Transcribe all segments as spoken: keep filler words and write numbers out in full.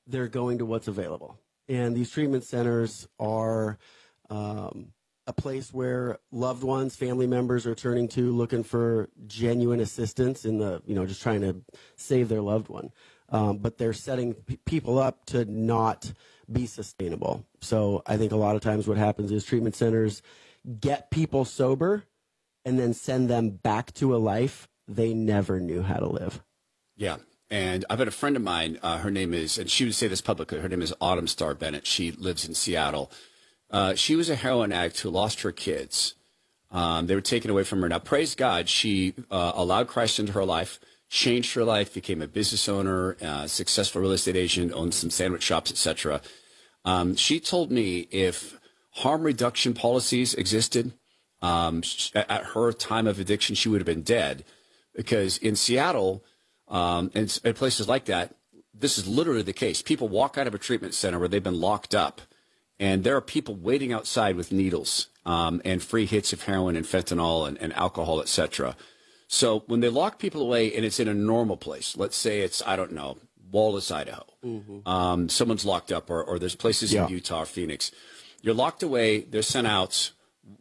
they're going to what's available. And these treatment centers are um, a place where loved ones, family members are turning to looking for genuine assistance in the, you know, just trying to save their loved one. Um, but they're setting p- people up to not be sustainable. So I think a lot of times what happens is treatment centers get people sober and then send them back to a life they never knew how to live. Yeah. And I've had a friend of mine, uh, her name is, and she would say this publicly, her name is Autumn Star Bennett. She lives in Seattle. Uh, she was a heroin addict who lost her kids. Um, they were taken away from her. Now, praise God, she uh, allowed Christ into her life, changed her life, became a business owner, uh, successful real estate agent, owned some sandwich shops, et cetera. Um, she told me if harm reduction policies existed um, at her time of addiction, she would have been dead. Because in Seattle um, and, and places like that, this is literally the case. People walk out of a treatment center where they've been locked up, and there are people waiting outside with needles um, and free hits of heroin and fentanyl and, and alcohol, et cetera. So when they lock people away and it's in a normal place, let's say it's, I don't know, Wallace, Idaho, mm-hmm. um, someone's locked up, or, or there's places yeah. in Utah or Phoenix. You're locked away, they're sent out.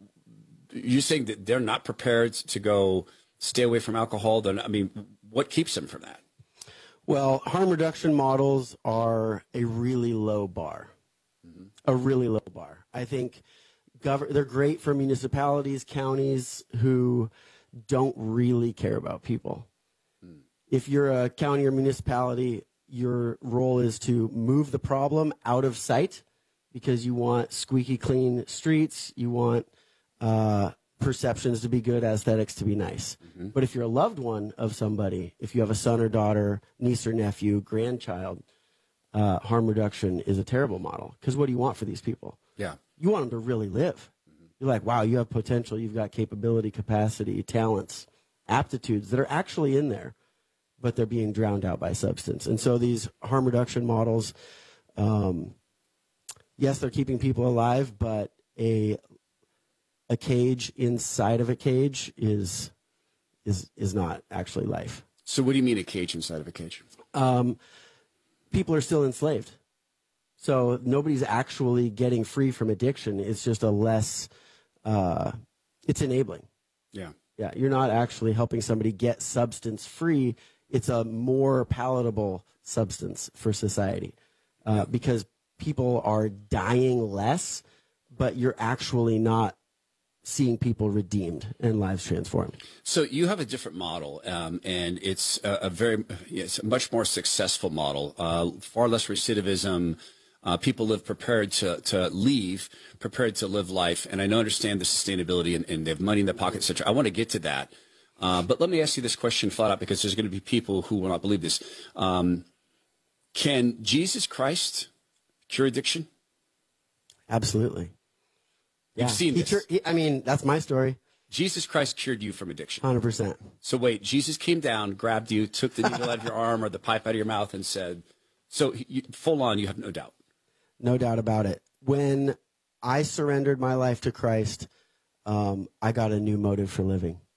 You're saying that they're not prepared to go stay away from alcohol? Then, I mean, what keeps them from that? Well, harm reduction models are a really low bar, mm-hmm. a really low bar. I think gov- they're great for municipalities, counties who don't really care about people. Mm. If you're a county or municipality, your role is to move the problem out of sight because you want squeaky clean streets, you want uh, perceptions to be good, aesthetics to be nice. Mm-hmm. But if you're a loved one of somebody, if you have a son or daughter, niece or nephew, grandchild, uh, harm reduction is a terrible model. Because what do you want for these people? Yeah, you want them to really live. Mm-hmm. You're like, wow, you have potential, you've got capability, capacity, talents, aptitudes that are actually in there, but they're being drowned out by substance. And so these harm reduction models, um, yes, they're keeping people alive, but a a cage inside of a cage is is is not actually life. So what do you mean a cage inside of a cage? Um, people are still enslaved. So nobody's actually getting free from addiction. It's just a less, uh, it's enabling. Yeah. Yeah, you're not actually helping somebody get substance free. It's a more palatable substance for society uh, yeah. because people are dying less, but you're actually not seeing people redeemed and lives transformed. So you have a different model, um, and it's a, a very, it's a much more successful model, uh, far less recidivism. Uh, people live prepared to, to leave, prepared to live life. And I know understand the sustainability and, and they have money in their pocket, et cetera. I want to get to that. Uh, but let me ask you this question flat out, because there's going to be people who will not believe this. Um, can Jesus Christ cure addiction? Absolutely. You've yeah. seen he this. Cur- he, I mean, that's my story. Jesus Christ cured you from addiction. one hundred percent. So wait, Jesus came down, grabbed you, took the needle out of your arm or the pipe out of your mouth and said, so you, full on, you have no doubt. No doubt about it. When I surrendered my life to Christ, um, I got a new motive for living.